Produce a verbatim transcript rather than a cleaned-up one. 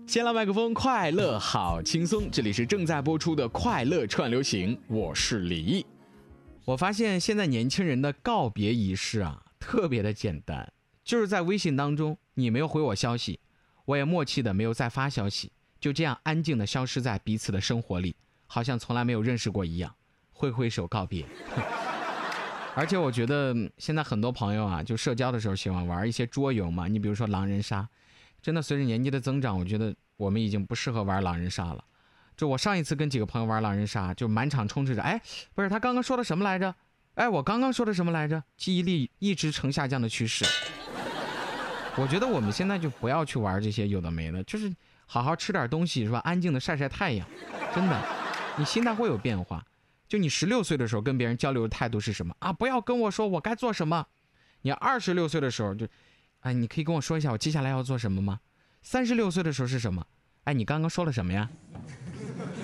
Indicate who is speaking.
Speaker 1: 先来麦克风，快乐好轻松。这里是正在播出的快乐串流行，我是李毅。我发现现在年轻人的告别仪式啊，特别的简单，就是在微信当中，你没有回我消息，我也默契的没有再发消息，就这样安静的消失在彼此的生活里，好像从来没有认识过一样，挥挥手告别。而且我觉得现在很多朋友啊，就社交的时候喜欢玩一些桌游嘛，你比如说狼人杀，真的随着年纪的增长，我觉得我们已经不适合玩狼人杀了。就我上一次跟几个朋友玩狼人杀，就满场充斥着，哎，不是他刚刚说的什么来着？哎，我刚刚说的什么来着？记忆力一直呈下降的趋势。我觉得我们现在就不要去玩这些有的没的，就是好好吃点东西是吧？安静的晒晒太阳，真的，你心态会有变化。就你十六岁的时候跟别人交流的态度是什么啊？不要跟我说我该做什么。你二十六岁的时候就，哎，你可以跟我说一下我接下来要做什么吗？三十六岁的时候是什么？哎，你刚刚说了什么呀？